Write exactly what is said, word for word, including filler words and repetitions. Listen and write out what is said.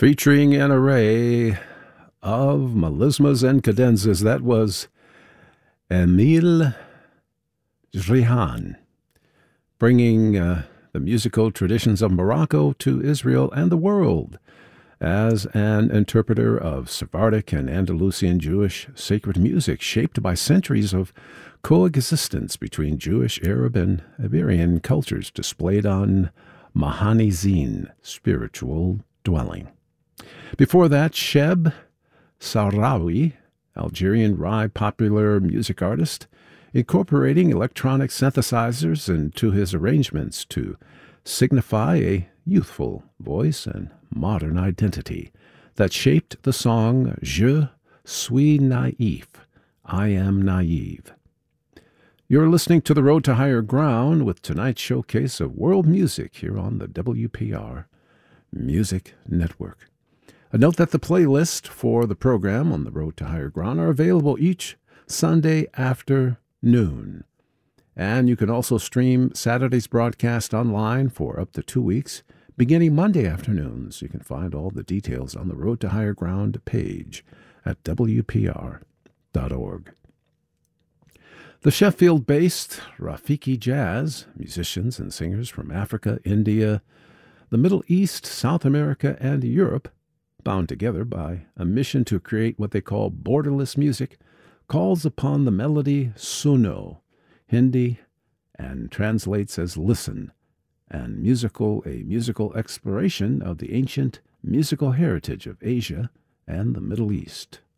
featuring an array of melismas and cadenzas. That was Emile Rihan, bringing uh, the musical traditions of Morocco to Israel and the world as an interpreter of Sephardic and Andalusian Jewish sacred music, shaped by centuries of coexistence between Jewish, Arab, and Iberian cultures, displayed on Mahani Zine, spiritual dwelling. Before that, Cheb Sahraoui, Algerian Rai popular music artist, incorporating electronic synthesizers into his arrangements to signify a youthful voice and modern identity that shaped the song Je suis naïf, I am naive. You're listening to The Road to Higher Ground with tonight's showcase of world music here on the W P R Music Network. A note that the playlist for the program on The Road to Higher Ground are available each Sunday afternoon. And you can also stream Saturday's broadcast online for up to two weeks, beginning Monday afternoons. You can find all the details on the Road to Higher Ground page at W P R dot org. The Sheffield-based Rafiki Jazz, musicians and singers from Africa, India, the Middle East, South America, and Europe, bound together by a mission to create what they call borderless music, calls upon the melody Suno, Hindi, and translates as listen, and musical a musical exploration of the ancient musical heritage of Asia and the Middle East.